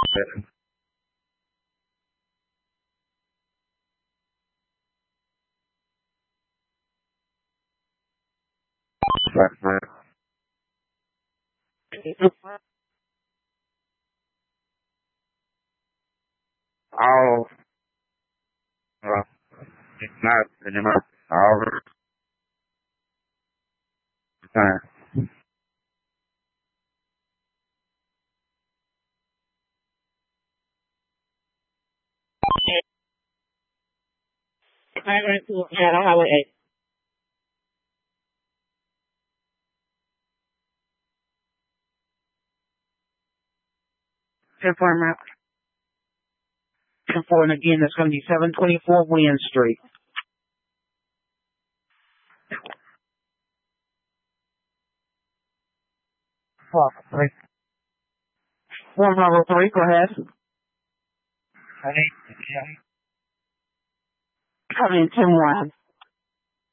All, it's not anymore. All the time. Highway 2, Highway 8. Confirm out. And again, that's going to be 724 Wynn Street. Three. 103, go ahead. Come in 10-1.